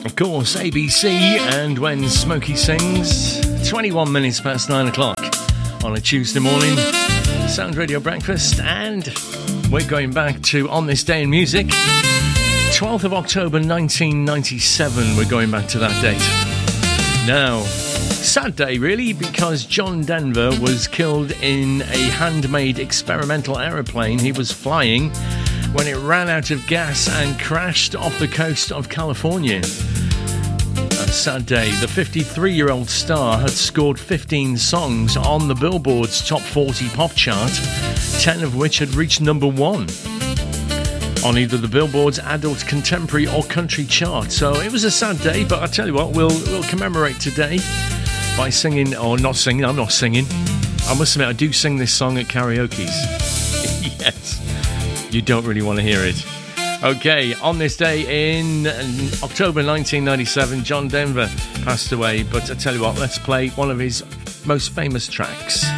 Of course, ABC and When Smokey Sings. 21 minutes past 9 o'clock on a Tuesday morning. Sound Radio Breakfast, and we're going back to On This Day in Music. 12th of October 1997, we're going back to that date. Now, sad day really, because John Denver was killed in a handmade experimental aeroplane he was flying when it ran out of gas and crashed off the coast of California. A sad day. The 53-year-old star had scored 15 songs on the Billboard's Top 40 pop chart, 10 of which had reached number 1 on either the Billboard's adult, contemporary or country chart. So it was a sad day, but I tell you what, we'll commemorate today by singing, or not singing, I'm not singing. I must admit, I do sing this song at karaoke's. Yes, you don't really want to hear it. Okay, on this day in October 1997, John Denver passed away, but I tell you what, let's play one of his most famous tracks.